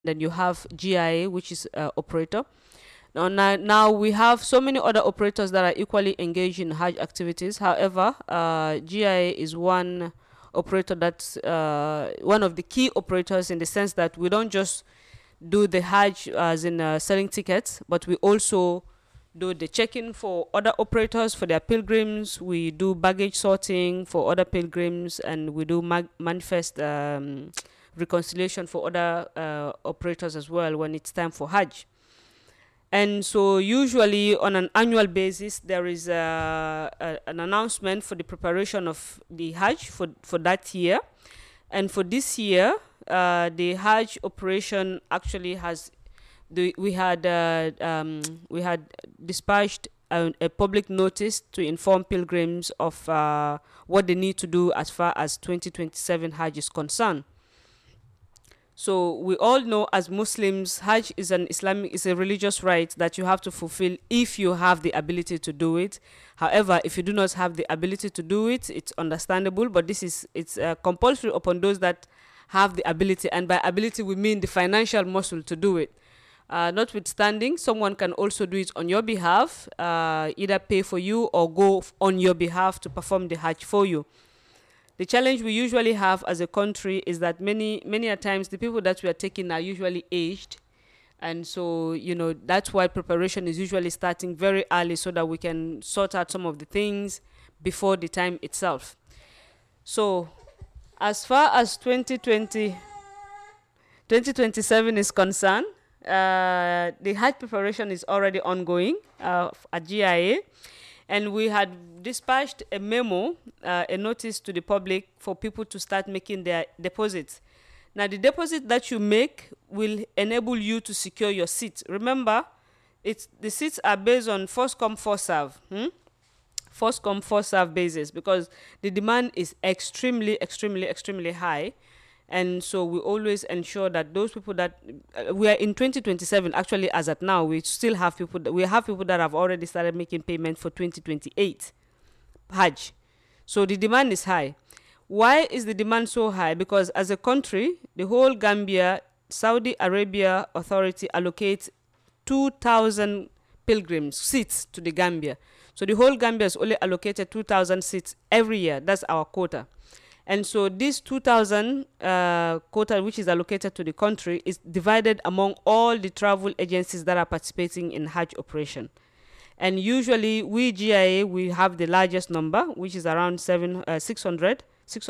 then you have GIA, which is operator. Now we have so many other operators that are equally engaged in Hajj activities. However, GIA is one operator that's one of the key operators, in the sense that we don't just do the Hajj as in selling tickets, but we also do the check-in for other operators for their pilgrims. We do baggage sorting for other pilgrims, and we do manifest reconciliation for other operators as well when it's time for Hajj. And so usually on an annual basis, there is an announcement for the preparation of the Hajj for that year. And for this year, the Hajj operation actually has we had dispatched a public notice to inform pilgrims of what they need to do as far as 2027 Hajj is concerned. So we all know, as Muslims, Hajj is a religious right that you have to fulfill if you have the ability to do it. However, if you do not have the ability to do it, it's understandable. But it's compulsory upon those that have the ability, and by ability we mean the financial muscle to do it. Notwithstanding, someone can also do it on your behalf, either pay for you or go on your behalf to perform the Hajj for you. The challenge we usually have as a country is that many a times the people that we are taking are usually aged, and so that's why preparation is usually starting very early, so that we can sort out some of the things before the time itself. So as far as 2027 is concerned, the Hajj preparation is already ongoing at GIA, and we had dispatched a memo, a notice to the public for people to start making their deposits. Now, the deposit that you make will enable you to secure your seat. Remember, the seats are based on first come, first serve. First come, first serve basis, because the demand is extremely high. And so we always ensure that those people that we are in 2027, actually, as at now, we still have people that have already started making payment for 2028 Hajj. So the demand is high. Why is the demand so high? Because as a country, the whole Gambia, Saudi Arabia Authority allocates 2,000 pilgrims seats to the Gambia. So the whole Gambia is only allocated 2,000 seats every year. That's our quota. And so this 2,000 quota, which is allocated to the country, is divided among all the travel agencies that are participating in Hajj operation. And usually we GIA, we have the largest number, which is around 630.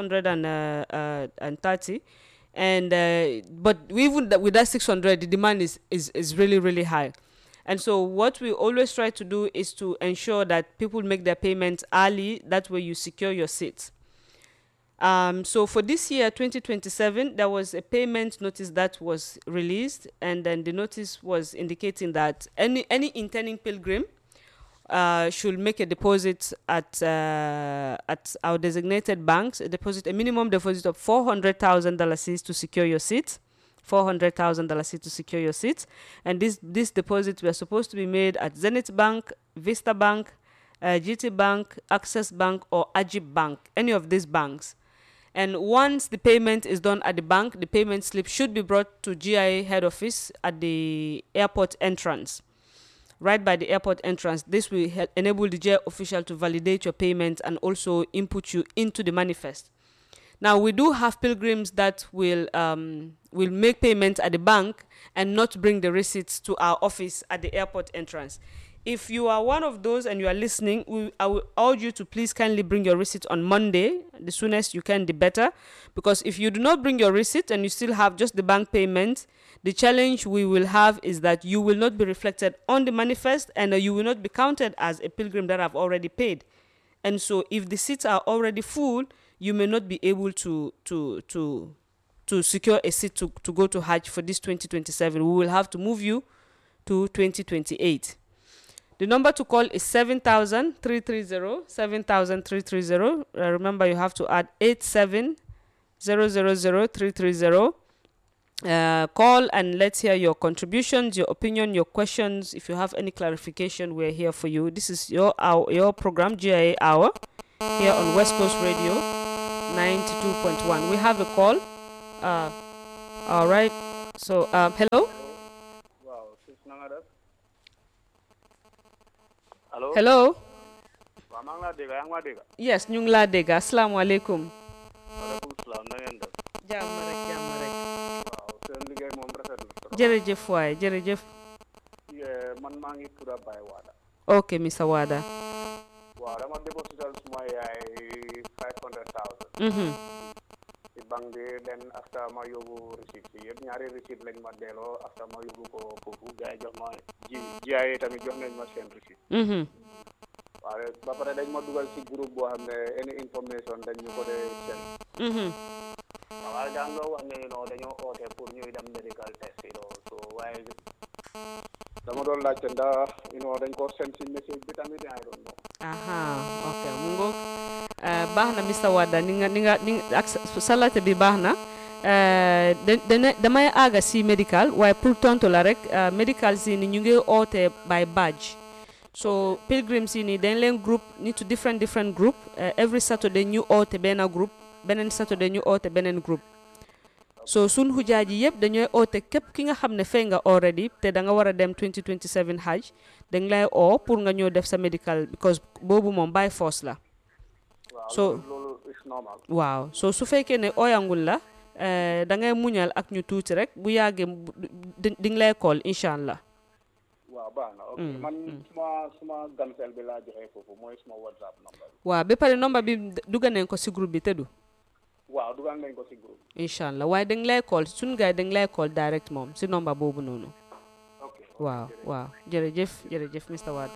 And but even with that 600, the demand is really high. And so what we always try to do is to ensure that people make their payments early. That way you secure your seats. So for this year, 2027, there was a payment notice that was released, and then the notice was indicating that any intending pilgrim should make a deposit at our designated banks, a minimum deposit of $400,000 to secure your seat. $400,000 to secure your seats. And this deposits were supposed to be made at Zenith Bank, Vista Bank, GT Bank, Access Bank, or Ajib Bank, any of these banks. And once the payment is done at the bank, the payment slip should be brought to GIA head office at the airport entrance, right by the airport entrance. This will enable the GIA official to validate your payment and also input you into the manifest. Now, we do have pilgrims that will make payments at the bank and not bring the receipts to our office at the airport entrance. If you are one of those and you are listening, I will urge you to please kindly bring your receipt on Monday. The soonest you can, the better. Because if you do not bring your receipt and you still have just the bank payment, the challenge we will have is that you will not be reflected on the manifest, and you will not be counted as a pilgrim that have already paid. And so if the seats are already full, you may not be able to secure a seat to go to Hajj for this 2027. We will have to move you to 2028. The number to call is 7,330, 7,330. Remember, you have to add 87,000,330. Call and let's hear your contributions, your opinion, your questions. If you have any clarification, we're here for you. This is your program, GIA Hour, here on West Coast Radio 92.1. We have a call. All right. So, hello? Wow, sis na nga def. Allo? Hello? Waaw maa ngi laa dégg yaa ngi maa dégg. Yes, ñu ngi laa dégg. Asalaamaaleykum. Waaleykum salaam na ngeen def. Jàmm rek, jàmm rek. Waaw seen liggéey moom rafet na trop. Jërëjëf waay, jërëjëf. Man maa ngi tudd Baye Wada. Ok, Mr. Wada. Waaw dama déposital suma yaay 500,000. ci banque bi den after ma yóbbu receipt yi yëpp ñaari receipt lañ ma delloo after ma yóbbu ko foofu gars yi jox ma GIA tamit jox nañ ma seen receipt. waaw ba pare dañ ma dugal ci groupe boo xam ne any information dañ ñu ko dee seen. waaye daan loo wax ne non dañoo oote pour ñuy dem medical test yi so waaye dama doon laajte ndax dañ ko seen ci message bi tamit I don't know. Ok mu ngoog baax na Mr. Wada ni nga ak sa laajte bi baax na damay àgga si medical waaye pour tontu la rek medical si ni ñu ngi oote by badge. So pilgrims yi nii dañ leen group into different group every Saturday ñu oote benn group beneen Saturday ñu oote beneen group. So sun xujaaj yi yëpp dañooy oote képp ki nga xam ne fay nga already te da nga war a dem 2027 hajj dañ lay oo pour nga ñëw def sa medical because boobu moom by force la. So loolu is normal. waaw so su fekkee ne ooyangul la da ngay muñal ak ñu tuuti rek bu yàggee di nga lay call incha allah. waaw baax na ok man suma gansel bi laa joxe foofu mooy suma WhatsApp number bi. waaw ba pare number bi dugal nañ ko si groupe bi tëdu. waaw dugal nañ ko si groupe. incha allah waaye dañ lay call suñu gars yi dañ lay call direct moom si number boobu noonu. Wow. Jërëjëf Mr. Wada.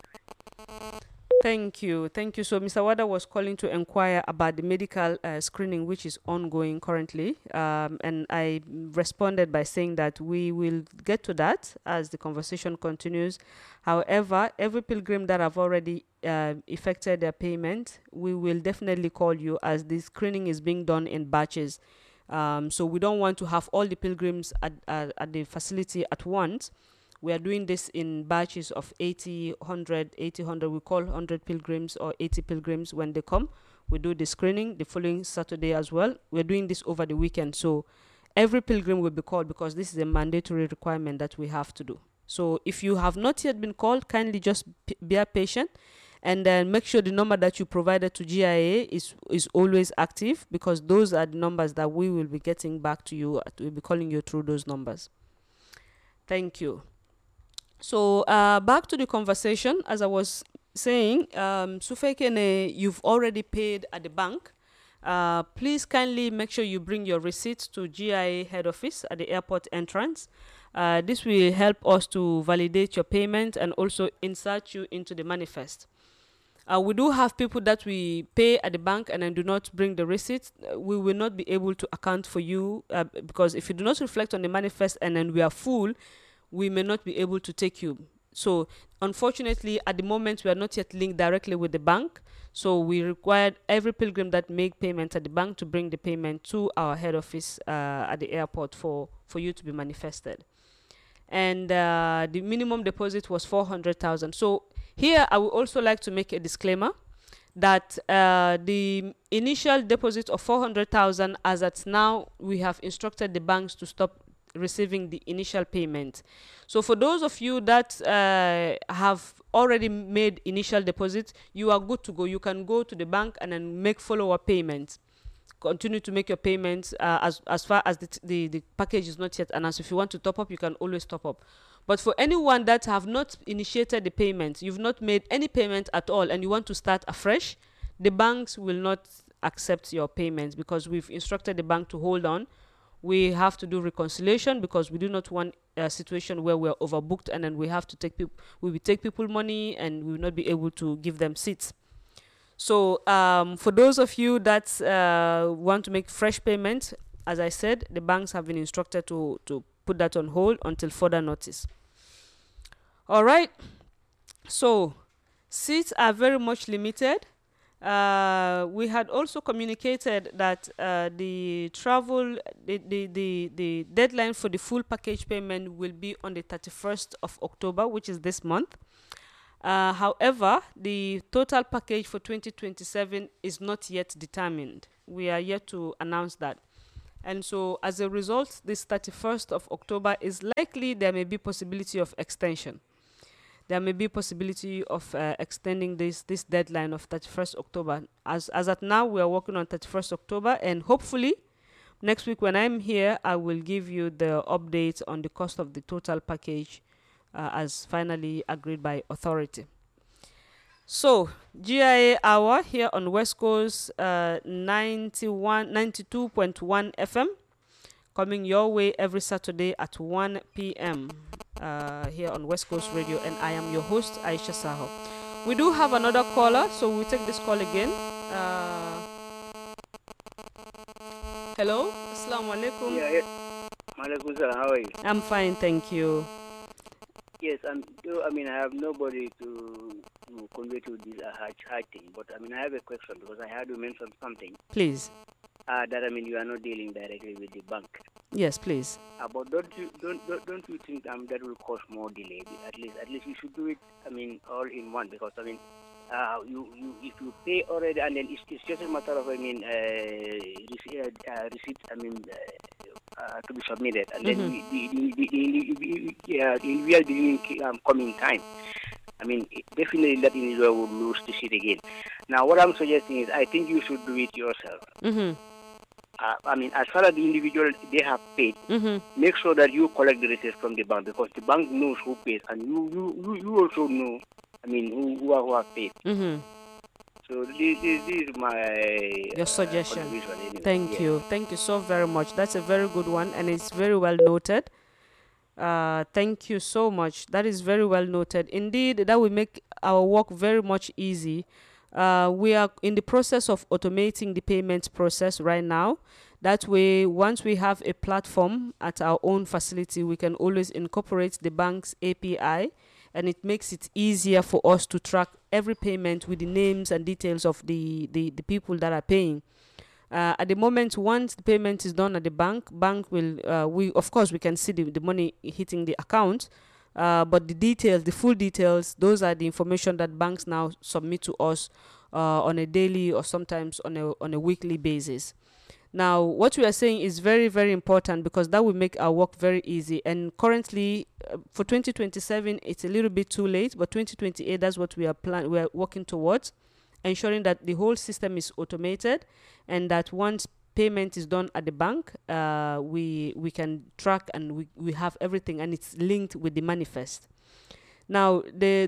Thank you. So Mr. Wada was calling to inquire about the medical screening which is ongoing currently. And I responded by saying that we will get to that as the conversation continues. However, every pilgrim that have already effected their payment, we will definitely call you as the screening is being done in batches. So we don't want to have all the pilgrims at the facility at once. We are doing this in batches of 80, 100. We call 100 pilgrims or 80 pilgrims when they come. We do the screening the following Saturday as well. We're doing this over the weekend. So every pilgrim will be called because this is a mandatory requirement that we have to do. So if you have not yet been called, kindly just be patient and then make sure the number that you provided to GIA is always active because those are the numbers that we will be getting back to you. We'll be calling you through those numbers. Thank you. So back to the conversation, as I was saying, Sufekene, you've already paid at the bank. Please kindly make sure you bring your receipts to GIA head office at the airport entrance. This will help us to validate your payment and also insert you into the manifest. We do have people that we pay at the bank and then do not bring the receipts. We will not be able to account for you because if you do not reflect on the manifest and then we are full, we may not be able to take you. So unfortunately, at the moment, we are not yet linked directly with the bank. So we require every pilgrim that make payment at the bank to bring the payment to our head office at the airport for you to be manifested. And the minimum deposit was 400,000. So here, I would also like to make a disclaimer that the initial deposit of 400,000, as at now, we have instructed the banks to stop receiving the initial payment. So for those of you that have already made initial deposits, you are good to go. You can go to the bank and then make follow-up payments. Continue to make your payments as far as the package is not yet announced. If you want to top up, you can always top up. But for anyone that have not initiated the payment, you've not made any payment at all, and you want to start afresh, the banks will not accept your payments because we've instructed the bank to hold on. We have to do reconciliation because we do not want a situation where we're overbooked and then we have to take we will take people money and we will not be able to give them seats. So for those of you that want to make fresh payments, as I said, the banks have been instructed to put that on hold until further notice. All right. So seats are very much limited. We had also communicated that the deadline for the full package payment will be on the 31st of October, which is this month. However, the total package for 2027 is not yet determined. We are yet to announce that. And so as a result, this 31st of October is likely there may be possibility of extension. There may be possibility of extending this deadline of 31st October. As at now, we are working on 31st October, and hopefully next week when I'm here, I will give you the update on the cost of the total package as finally agreed by authority. So, GIA Hour here on West Coast 92.1 FM, coming your way every Saturday at 1 p.m. Here on West Coast Radio, and I am your host, Aisha Saho. We do have another caller, so we'll take this call again. Hello, Assalamu alaikum. Yeah. Malaikum salam. How are you? I'm fine, thank you. Yes, I have nobody to convey to this hard thing, but I have a question because I had to mention something. Please. That you are not dealing directly with the bank. Yes, please. But don't you think that will cause more delay? At least you should do it. All in one, because you if you pay already, and then it's just a matter of receipt. To be submitted, and then the individual didn't come in time. Definitely that individual will lose the seat again. Now, what I'm suggesting is, I think you should do it yourself. As far as the individual they have paid, make sure that you collect the receipts from the bank, because the bank knows who pays, and you also know, who have paid. So this is your suggestion. Anyway. Thank you so very much. That's a very good one, and it's very well noted. Thank you so much. That is very well noted. Indeed, that will make our work very much easy. We are in the process of automating the payment process right now. That way, once we have a platform at our own facility, we can always incorporate the bank's API, and it makes it easier for us to track every payment with the names and details of the people that are paying. At the moment, once the payment is done at the bank will, we can see the money hitting the account, but the full details, those are the information that banks now submit to us on a daily or sometimes on a weekly basis. Now, what we are saying is very, very important, because that will make our work very easy. And currently, for 2027, it's a little bit too late, but 2028, that's what we are working towards, ensuring that the whole system is automated, and that once payment is done at the bank, we can track, and we have everything, and it's linked with the manifest. Now,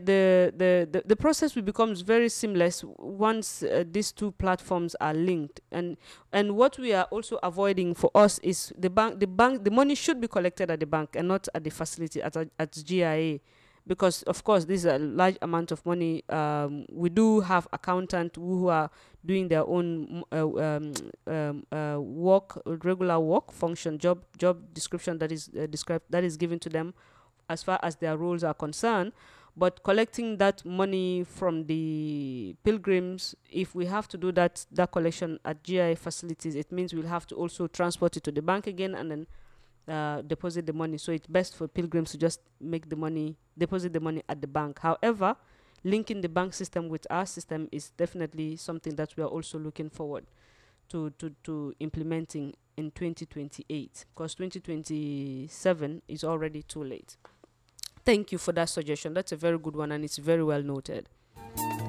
the process will becomes very seamless once these two platforms are linked. And what we are also avoiding for us is the money should be collected at the bank and not at the facility at GIA, because of course this is a large amount of money. We do have accountants who are doing their own regular work function, job description that is described, that is given to them as far as their roles are concerned. But collecting that money from the pilgrims, if we have to do that collection at GI facilities, it means we'll have to also transport it to the bank again and then deposit the money. So it's best for pilgrims to just deposit the money at the bank. However, linking the bank system with our system is definitely something that we are also looking forward to implementing in 2028, because 2027 is already too late. Thank you for that suggestion. That's a very good one, and it's very well noted.